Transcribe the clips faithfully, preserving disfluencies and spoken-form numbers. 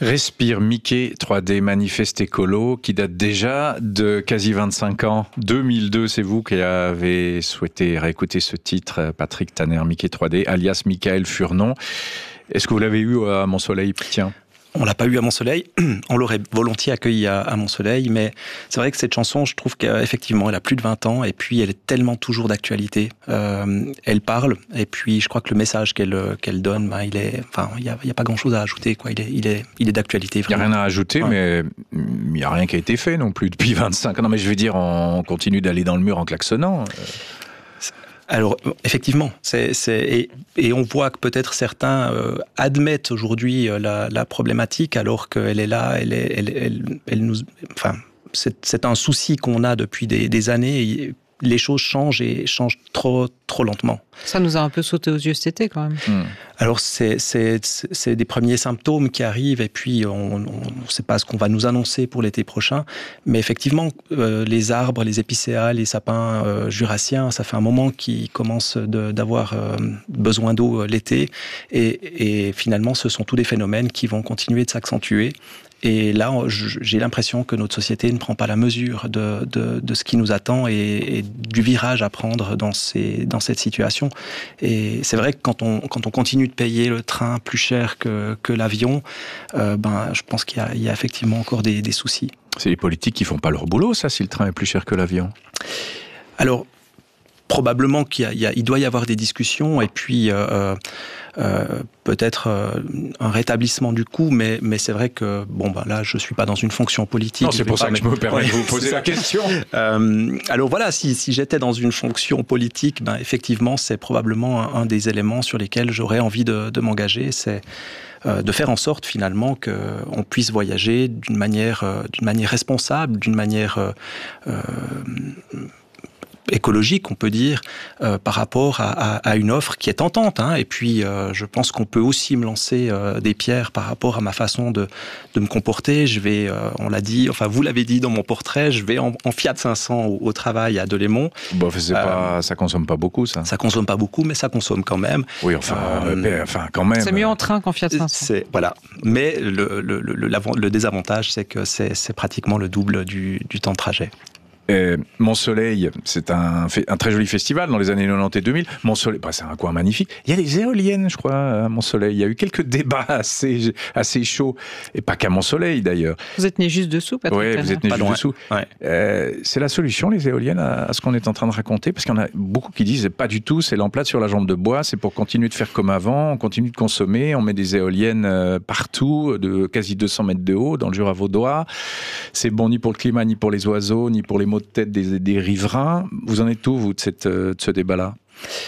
Respire Mickey trois D Manifeste Écolo, qui date déjà de quasi vingt-cinq ans. deux mille deux, c'est vous qui avez souhaité réécouter ce titre, Patrick Tanner, Mickey trois D, alias Michael Furnon. Est-ce que vous l'avez eu à Mont-Soleil, tiens? On l'a pas eu à Mont-Soleil, on l'aurait volontiers accueilli à, à Mont-Soleil, mais c'est vrai que cette chanson, je trouve qu'effectivement, elle a plus de vingt ans, et puis elle est tellement toujours d'actualité. Euh, elle parle, et puis je crois que le message qu'elle qu'elle donne, ben, il est, enfin, il y a, il y a pas grand-chose à ajouter, quoi. Il est, il est, il est d'actualité. Il y a rien à ajouter, ouais. Mais il y a rien qui a été fait non plus depuis vingt-cinq ans. Non, mais je veux dire, on continue d'aller dans le mur en klaxonnant. Alors, effectivement, c'est, c'est, et, et on voit que peut-être certains euh, admettent aujourd'hui la, la problématique, alors qu'elle est là, elle est, elle, elle, elle nous, enfin, c'est, c'est un souci qu'on a depuis des, des années. Et les choses changent et changent trop, trop lentement. Ça nous a un peu sauté aux yeux cet été, quand même. Mmh. Alors, c'est, c'est, c'est des premiers symptômes qui arrivent, et puis on ne sait pas ce qu'on va nous annoncer pour l'été prochain. Mais effectivement, euh, les arbres, les épicéas, les sapins euh, jurassiens, ça fait un moment qu'ils commencent de, d'avoir euh, besoin d'eau l'été. Et, et finalement, ce sont tous des phénomènes qui vont continuer de s'accentuer. Et là, j'ai l'impression que notre société ne prend pas la mesure de, de, de ce qui nous attend et, et du virage à prendre dans, ces, dans cette situation. Et c'est vrai que quand on, quand on continue de payer le train plus cher que, que l'avion, euh, ben, je pense qu'il y a, il y a effectivement encore des, des soucis. C'est les politiques qui font pas leur boulot, ça, si le train est plus cher que l'avion? Alors, probablement qu'il y a, il, y a, il doit y avoir des discussions et puis euh, euh, peut-être euh, un rétablissement du coût, mais, mais c'est vrai que bon, ben là, je ne suis pas dans une fonction politique. Non, c'est pour ça que je me permets ouais, de vous poser la question. Euh, alors voilà, si, si j'étais dans une fonction politique, ben, effectivement, c'est probablement un, un des éléments sur lesquels j'aurais envie de, de m'engager, c'est euh, de faire en sorte finalement qu'on puisse voyager d'une manière, euh, d'une manière responsable, d'une manière... Euh, euh, écologique, on peut dire, euh, par rapport à, à, à une offre qui est tentante. Hein. Et puis, euh, je pense qu'on peut aussi me lancer euh, des pierres par rapport à ma façon de, de me comporter. Je vais, euh, on l'a dit, enfin, vous l'avez dit dans mon portrait, je vais en, en Fiat cinq cents au, au travail à Delémont. Bon, c'est euh, pas, ça consomme pas beaucoup, ça. Ça consomme pas beaucoup, mais ça consomme quand même. Oui, enfin, euh, mais, enfin quand même. C'est mieux en train qu'en Fiat cinq cents. C'est, voilà. Mais le, le, le, le, le désavantage, c'est que c'est, c'est pratiquement le double du, du temps de trajet. Euh, Mont-Soleil, c'est un, un très joli festival dans les années quatre-vingt-dix et deux mille. Mont-Soleil, bah, c'est un coin magnifique. Il y a des éoliennes, je crois, à Mont-Soleil. Il y a eu quelques débats assez, assez chauds. Et pas qu'à Mont-Soleil, d'ailleurs. Vous êtes né juste dessous, Patrick? Oui, vous êtes né pas juste loin. dessous. Ouais. Euh, c'est la solution, les éoliennes, à, à ce qu'on est en train de raconter? Parce qu'il y en a beaucoup qui disent, pas du tout, c'est l'emplâtre sur la jambe de bois, c'est pour continuer de faire comme avant, on continue de consommer, on met des éoliennes euh, partout, de quasi deux cents mètres de haut, dans le Jura vaudois. C'est bon ni pour le climat, ni pour les oiseaux, ni pour les maux de tête des, des riverains. Vous en êtes où, vous, de, cette, de ce débat-là?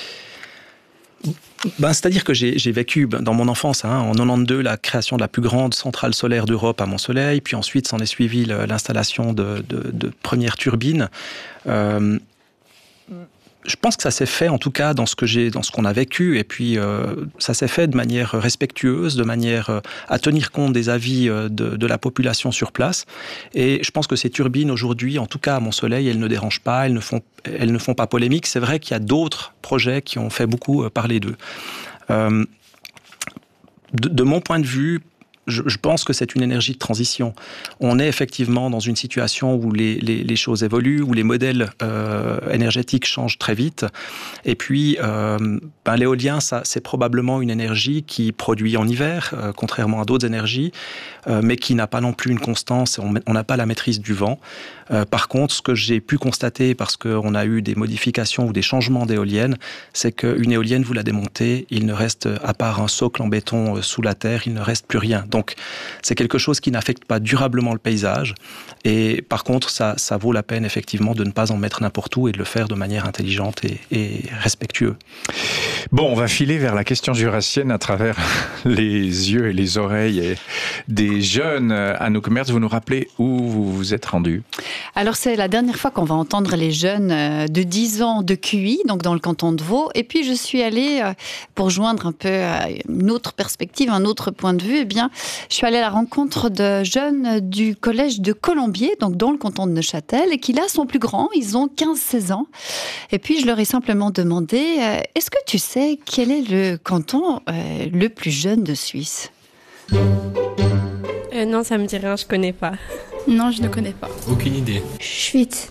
Ben, c'est-à-dire que j'ai, j'ai vécu dans mon enfance, hein, en quatre-vingt-douze, la création de la plus grande centrale solaire d'Europe à Mont-Soleil, puis ensuite s'en est suivi l'installation de, de, de premières turbines. Euh, Je pense que ça s'est fait, en tout cas, dans ce que j'ai, dans ce qu'on a vécu, et puis euh, ça s'est fait de manière respectueuse, de manière euh, à tenir compte des avis euh, de, de la population sur place. Et je pense que ces turbines aujourd'hui, en tout cas à Mont-Soleil, elles ne dérangent pas, elles ne font, elles ne font pas polémique. C'est vrai qu'il y a d'autres projets qui ont fait beaucoup euh, parler d'eux. Euh, de, de mon point de vue, Je, je pense que c'est une énergie de transition. On est effectivement dans une situation où les, les, les choses évoluent, où les modèles euh, énergétiques changent très vite. Et puis, euh, ben, l'éolien, ça, c'est probablement une énergie qui produit en hiver, euh, contrairement à d'autres énergies, euh, mais qui n'a pas non plus une constance. On n'a pas la maîtrise du vent. Euh, par contre, ce que j'ai pu constater, parce qu'on a eu des modifications ou des changements d'éoliennes, c'est qu'une éolienne, vous la démontez, il ne reste, à part un socle en béton sous la terre, il ne reste plus rien. Donc, c'est quelque chose qui n'affecte pas durablement le paysage. Et par contre, ça, ça vaut la peine, effectivement, de ne pas en mettre n'importe où et de le faire de manière intelligente et, et respectueuse. Bon, on va filer vers la question jurassienne à travers les yeux et les oreilles des jeunes. Anouk Merz, vous nous rappelez où vous vous êtes rendu? Alors, c'est la dernière fois qu'on va entendre les jeunes de dix ans de Q I, donc dans le canton de Vaud. Et puis, je suis allée, pour joindre un peu une autre perspective, un autre point de vue, eh bien, je suis allée à la rencontre de jeunes du collège de Colombier, donc dans le canton de Neuchâtel, et qui là sont plus grands, ils ont quinze seize ans. Et puis, je leur ai simplement demandé, euh, est-ce que tu sais quel est le canton euh, le plus jeune de Suisse ? Euh, non, ça me dit rien, je connais pas. Non, je ne connais pas. Aucune idée. Schwytz.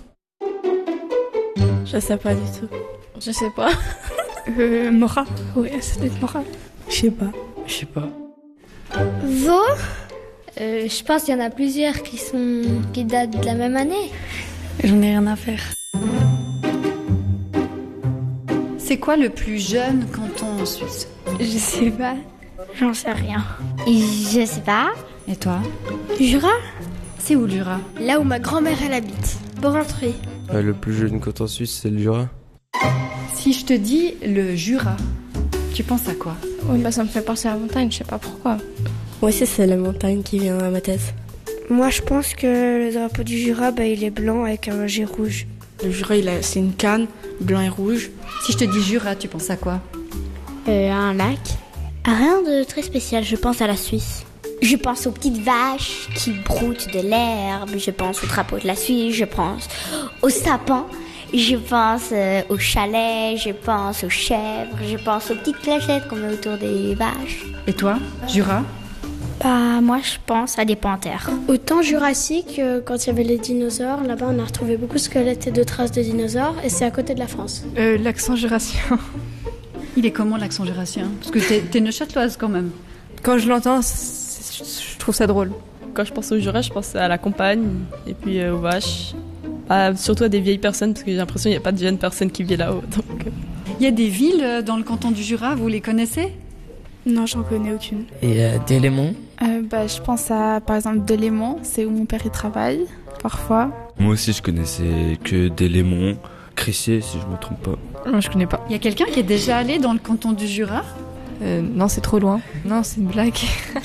Je sais pas du tout. Je sais pas. euh, Mora. Oui, c'est peut-être Mora. Je sais pas. Je sais pas. Vaud. Euh, je pense qu'il y en a plusieurs qui sont qui datent de la même année. J'en ai rien à faire. C'est quoi le plus jeune canton en Suisse? Je sais pas. J'en sais rien. Je sais pas. Et toi? Jura? C'est où le Jura? Là où ma grand-mère elle habite. Porrentruy. Euh, le plus jeune canton suisse, c'est le Jura. Si je te dis le Jura, tu penses à quoi? Oui, bah ça me fait penser à la montagne, je sais pas pourquoi. Moi aussi, c'est la montagne qui vient à ma tête. Moi je pense que le drapeau du Jura, bah, il est blanc avec un G rouge. Le Jura, il a, c'est une canne, blanc et rouge. Si je te dis Jura, tu penses à quoi? Euh, un lac. Rien de très spécial, je pense à la Suisse. Je pense aux petites vaches qui broutent de l'herbe, je pense au drapeau de la Suisse, je pense aux sapins, je pense euh, aux chalets, je pense aux chèvres, je pense aux petites clochettes qu'on met autour des vaches. Et toi, Jura? Bah moi je pense à des panthères. Au temps jurassique, euh, quand il y avait les dinosaures, là-bas on a retrouvé beaucoup de squelettes et de traces de dinosaures et c'est à côté de la France. Euh, l'accent jurassien. Il est comment l'accent jurassien? Parce que t'es, t'es neuchâteloise quand même. Quand je l'entends, c'est, je trouve ça drôle. Quand je pense au Jura, je pense à la campagne et puis euh, aux vaches. Ah, surtout à des vieilles personnes parce que j'ai l'impression qu'il n'y a pas de jeunes personnes qui vivent là-haut. Donc... Il y a des villes dans le canton du Jura, vous les connaissez? Non, j'en connais aucune. Et euh, Delémont? euh, bah, Je pense à, par exemple, Delémont, c'est où mon père y travaille, parfois. Moi aussi, je connaissais que Delémont, Crissier, si je me trompe pas. Moi, je connais pas. Il y a quelqu'un qui est déjà allé dans le canton du Jura? euh, Non, c'est trop loin. Non, c'est une blague.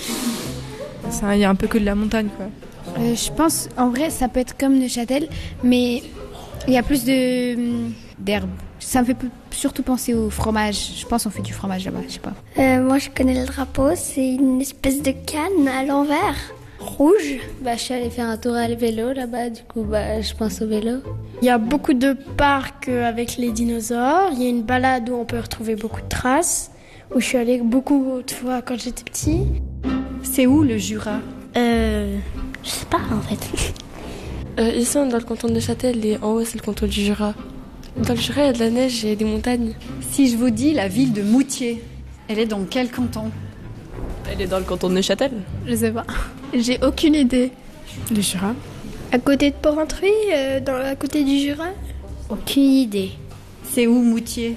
Il y a un peu que de la montagne, quoi. Euh, je pense, en vrai, ça peut être comme Neuchâtel, mais il y a plus de d'herbe. Ça me fait surtout penser au fromage. Je pense qu'on fait du fromage là-bas, je sais pas. Euh, moi je connais le drapeau, c'est une espèce de canne à l'envers, rouge. Bah je suis allée faire un tour à vélo là-bas, du coup bah je pense au vélo. Il y a beaucoup de parcs avec les dinosaures. Il y a une balade où on peut retrouver beaucoup de traces, où je suis allée beaucoup de fois quand j'étais petit. C'est où le Jura? Euh... Je sais pas en fait. Euh, ici on est dans le canton de Neuchâtel et en haut c'est le canton du Jura. Dans le Jura il y a de la neige et des montagnes. Si je vous dis la ville de Moutier, elle est dans quel canton? Elle est dans le canton de Neuchâtel. Je sais pas. J'ai aucune idée. Le Jura? À côté de Porrentruy, euh, dans, à côté du Jura? Aucune idée. C'est où Moutier?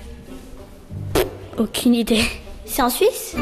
Aucune idée. C'est en Suisse?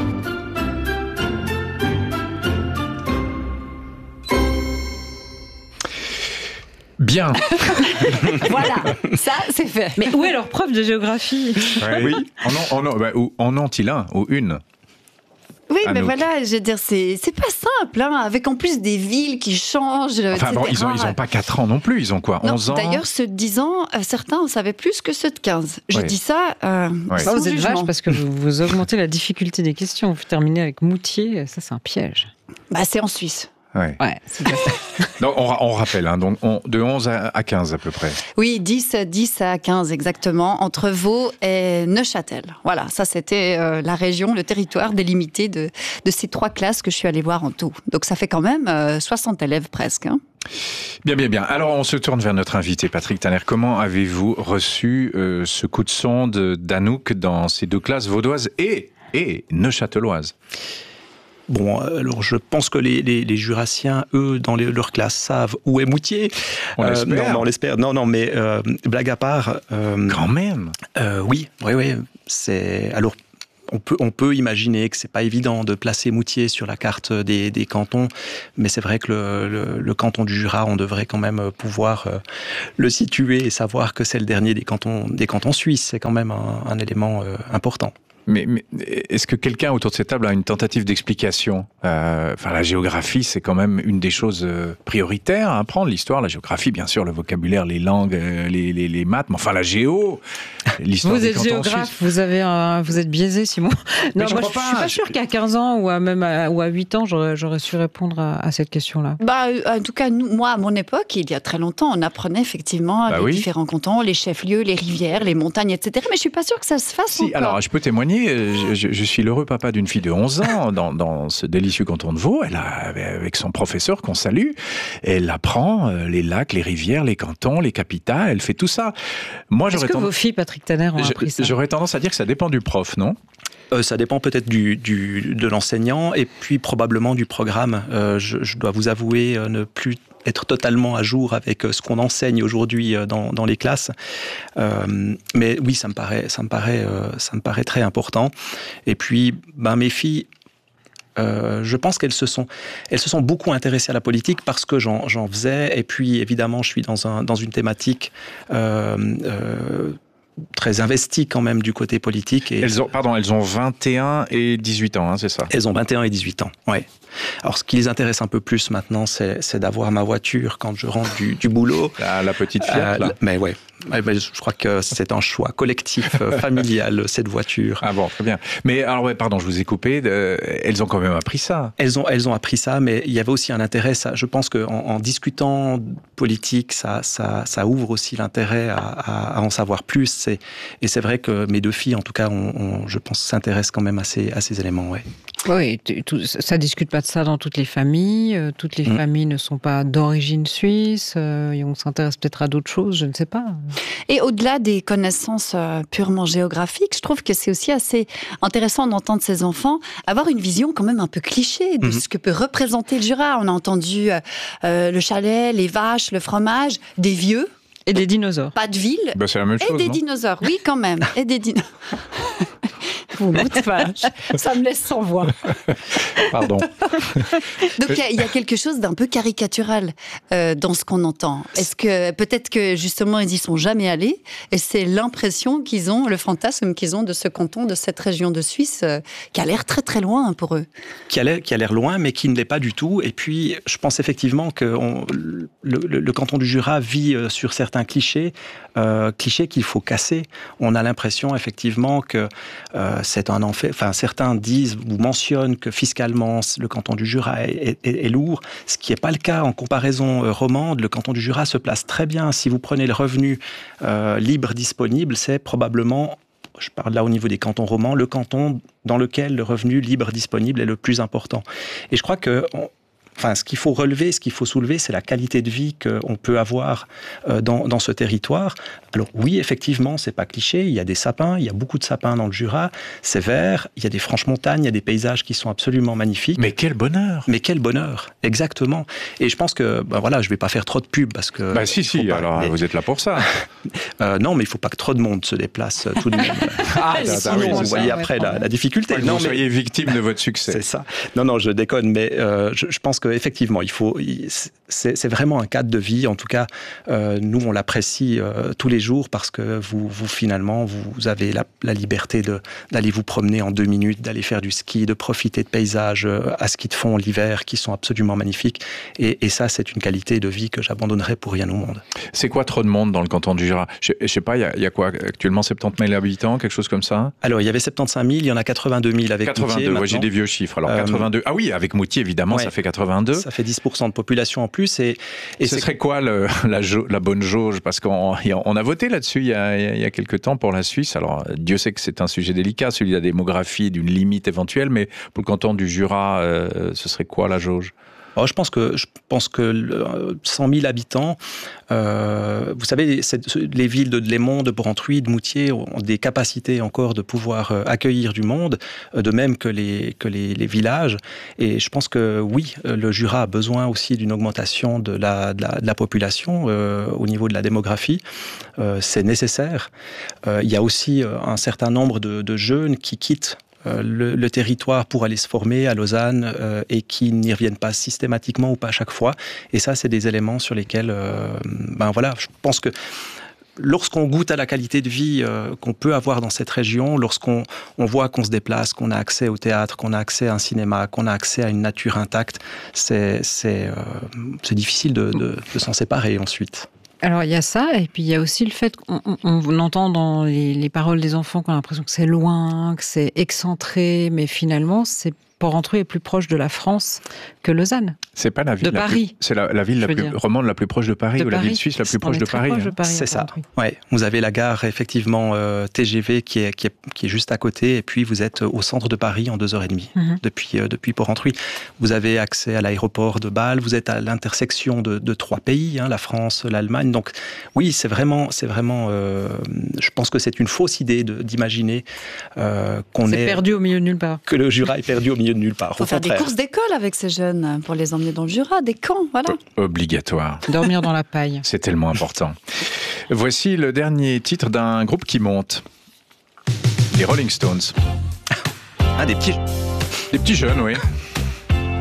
Bien. Voilà, ça c'est fait. Mais où est leur prof de géographie? Ouais. Oui. En, en, en, bah, ou, en ont-ils un ou une? Oui, mais Anouk. voilà, je veux dire, c'est, c'est pas simple, hein, avec en plus des villes qui changent, Enfin et cetera. bon, ils ont, ils ont pas quatre ans non plus, ils ont quoi, Non, onze ans? d'ailleurs, ceux de dix ans, euh, certains en savaient plus que ceux de quinze. Je Ouais. dis ça euh, Ouais. sans Bah, vous êtes jugement. vache parce que vous, vous augmentez la difficulté des questions. Vous terminez avec Moutier, ça c'est un piège. Bah, c'est en Suisse. Ouais. Ouais, c'est bien ça. Donc, on, on rappelle, hein, donc on, de onze à quinze à peu près. Oui, dix, dix à quinze exactement, entre Vaud et Neuchâtel. Voilà, ça c'était euh, la région, le territoire délimité de, de ces trois classes que je suis allée voir en tout. Donc ça fait quand même euh, soixante élèves presque. Hein. Bien, bien, bien. Alors, on se tourne vers notre invité, Patrick Tanner. Comment avez-vous reçu euh, ce coup de sonde d'Anouk dans ces deux classes vaudoises et, et neuchâteloises? Bon, alors je pense que les, les, les Jurassiens, eux, dans les, leur classe, savent où est Moutier. On euh, l'espère. Non, non, on l'espère. Non, non, mais euh, blague à part. Euh, Quand même. euh, oui, oui, oui. C'est alors. On peut, on peut imaginer que c'est pas évident de placer Moutier sur la carte des, des cantons, mais c'est vrai que le, le, le canton du Jura, on devrait quand même pouvoir euh, le situer et savoir que c'est le dernier des cantons, des cantons suisses. C'est quand même un, un élément euh, important. Mais, mais est-ce que quelqu'un autour de cette table a une tentative d'explication? euh, Enfin, la géographie, c'est quand même une des choses euh, prioritaires à apprendre. L'histoire, la géographie, bien sûr, le vocabulaire, les langues, euh, les, les, les maths, mais enfin la géo, l'histoire Vous des êtes cantons géographe, suisses. vous, avez un, vous êtes biaisé, Simon. Mais Non, je moi, crois je, je suis pas. pas sûre qu'à quinze ans ou à même à, ou à huit ans, j'aurais, j'aurais su répondre à, à cette question-là. Bah, euh, en tout cas, nous, moi, à mon époque, il y a très longtemps, on apprenait effectivement Bah les oui. différents cantons, les chefs-lieux, les rivières, les montagnes, et cetera. Mais je suis pas sûre que ça se fasse Si, encore. alors je peux témoigner. dernier, je, je suis l'heureux papa d'une fille de onze ans dans, dans ce délicieux canton de Vaud. Elle a, avec son professeur qu'on salue, elle apprend les lacs, les rivières, les cantons, les capitales, elle fait tout ça. Moi, Est-ce j'aurais que tendance... vos filles, Patrick Tanner, ont appris ça ? J'aurais tendance à dire que ça dépend du prof, non ? Euh, ça dépend peut-être du, du, de l'enseignant et puis probablement du programme. Euh, je, je dois vous avouer euh, ne plus être totalement à jour avec ce qu'on enseigne aujourd'hui dans, dans les classes. Euh, mais oui, ça me paraît, ça me paraît, euh, ça me paraît très important. Et puis, ben, mes filles, euh, je pense qu'elles se sont, elles se sont beaucoup intéressées à la politique parce que j'en, j'en faisais. Et puis, évidemment, je suis dans, un, dans une thématique euh, euh, très investie quand même du côté politique. Et elles ont, pardon, elles ont vingt et un et dix-huit ans, hein, c'est ça ? Elles ont vingt et un et dix-huit ans, oui. Alors, ce qui les intéresse un peu plus maintenant, c'est, c'est d'avoir ma voiture quand je rentre du, du boulot. La, la petite Fiat, euh, là. Mais ouais. Je crois que c'est un choix collectif, familial, cette voiture. Ah bon, très bien. Mais alors, ouais, pardon, je vous ai coupé. Euh, elles ont quand même appris ça. Elles ont, elles ont appris ça, mais il y avait aussi un intérêt. Ça, je pense qu'en en discutant politique, ça, ça, ça ouvre aussi l'intérêt à, à, à en savoir plus. C'est, et c'est vrai que mes deux filles, en tout cas, on, on, je pense, s'intéressent quand même à ces, à ces éléments. Ouais. Oui, tout, ça ne discute pas de ça dans toutes les familles. Toutes les mmh. familles ne sont pas d'origine suisse. Et on s'intéresse peut-être à d'autres choses, je ne sais pas. Et au-delà des connaissances purement géographiques, je trouve que c'est aussi assez intéressant d'entendre ces enfants avoir une vision quand même un peu cliché de mmh. ce que peut représenter le Jura. On a entendu euh, le chalet, les vaches, le fromage, des vieux. Et des dinosaures. Pas de ville. Bah, c'est la même et chose, des non dinosaures, oui, quand même. Et des dinosaures. Vous ça me laisse sans voix. Pardon. Donc il y, y a quelque chose d'un peu caricatural euh, dans ce qu'on entend. Est-ce que peut-être que justement ils y sont jamais allés et c'est l'impression qu'ils ont, le fantasme qu'ils ont de ce canton, de cette région de Suisse euh, qui a l'air très très loin pour eux. Qui a l'air, qui a l'air loin, mais qui ne l'est pas du tout. Et puis je pense effectivement que on, le, le, le canton du Jura vit euh, sur certains clichés, euh, clichés qu'il faut casser. On a l'impression effectivement que euh, c'est un enfer. Enfin, certains disent ou mentionnent que fiscalement, le canton du Jura est, est, est lourd, ce qui n'est pas le cas en comparaison euh, romande. Le canton du Jura se place très bien. Si vous prenez le revenu euh, libre disponible, c'est probablement, je parle là au niveau des cantons romans, le canton dans lequel le revenu libre disponible est le plus important. Et je crois que... On, Enfin, ce qu'il faut relever, ce qu'il faut soulever, c'est la qualité de vie qu'on peut avoir dans, dans ce territoire. Alors oui, effectivement, c'est pas cliché, il y a des sapins, il y a beaucoup de sapins dans le Jura, c'est vert, il y a des franches montagnes, il y a des paysages qui sont absolument magnifiques. Mais quel bonheur! Mais quel bonheur, exactement. Et je pense que, ben voilà, je vais pas faire trop de pub parce que... Bah si, si, pas, alors mais... vous êtes là pour ça. euh, non, mais il faut pas que trop de monde se déplace tout de même. ah, sinon, ça, oui, vous voyez après la, la difficulté. Ouais, non, vous mais... soyez victime de votre succès. C'est ça. Non, non, je déconne, mais euh, je, je pense qu'effectivement, il faut, c'est, c'est vraiment un cadre de vie. En tout cas, euh, nous, on l'apprécie euh, tous les jours parce que vous, vous finalement, vous avez la, la liberté de, d'aller vous promener en deux minutes, d'aller faire du ski, de profiter de paysages euh, à ski de fond l'hiver qui sont absolument magnifiques. Et, et ça, c'est une qualité de vie que j'abandonnerais pour rien au monde. C'est quoi trop de monde dans le canton du Jura? Je, je sais pas, il y, y a quoi actuellement soixante-dix mille habitants, quelque chose comme ça? Alors, il y avait soixante-quinze mille, il y en a quatre-vingt-deux mille avec quatre-vingt-deux, Moutier. Ouais, j'ai des vieux chiffres. Alors, quatre-vingt-deux. Euh, ah oui, avec Moutier, évidemment, ouais, ça fait quatre-vingt-deux. Ça fait dix pour cent de population en plus. Et, et ce c'est... serait quoi le, la, la bonne jauge? Parce qu'on on a voté là-dessus il y a, il y a quelques temps pour la Suisse. Alors, Dieu sait que c'est un sujet délicat, celui de la démographie, d'une limite éventuelle, mais pour le canton du Jura, euh, ce serait quoi la jauge? Alors, je pense que je pense que cent mille habitants, euh, vous savez, les villes de Lémont, de Brantruy, de Moutier ont des capacités encore de pouvoir accueillir du monde, de même que les que les, les villages. Et je pense que oui, le Jura a besoin aussi d'une augmentation de la de la, de la population euh, au niveau de la démographie. Euh, c'est nécessaire. Euh, il y a aussi un certain nombre de, de jeunes qui quittent Le, le territoire pour aller se former à Lausanne euh, et qui n'y reviennent pas systématiquement ou pas à chaque fois. Et ça, c'est des éléments sur lesquels, euh, ben voilà, je pense que lorsqu'on goûte à la qualité de vie euh, qu'on peut avoir dans cette région, lorsqu'on on voit qu'on se déplace, qu'on a accès au théâtre, qu'on a accès à un cinéma, qu'on a accès à une nature intacte, c'est, c'est, euh, c'est difficile de, de, de s'en séparer ensuite. Alors, il y a ça, et puis il y a aussi le fait qu'on on, on entend dans les, les paroles des enfants qu'on a l'impression que c'est loin, que c'est excentré, mais finalement, c'est Porrentruy est plus proche de la France que Lausanne. C'est pas la ville de la Paris. Plus, c'est la, la ville la plus dire. romande la plus proche de Paris De ou Paris. la ville suisse la plus On proche est de très Paris. proche de hein. Paris, C'est ça. Porrentruy. Ouais. Vous avez la gare effectivement euh, T G V qui est, qui, est, qui est juste à côté et puis vous êtes au centre de Paris en deux heures et demie Mhm. depuis, euh, depuis Porrentruy. Vous avez accès à l'aéroport de Bâle, vous êtes à l'intersection de, de trois pays, hein, la France, l'Allemagne. Donc oui, c'est vraiment, c'est vraiment euh, je pense que c'est une fausse idée de, d'imaginer euh, qu'on C'est est... perdu au milieu de nulle part. que le Jura est perdu au milieu de nulle part. Il faut Au faire des contraire. courses d'école avec ces jeunes pour les emmener dans le Jura, des camps, voilà. Obligatoire. Dormir dans la paille. C'est tellement important. Voici le dernier titre d'un groupe qui monte. Les Rolling Stones. Ah, des petits... Des petits jeunes, oui.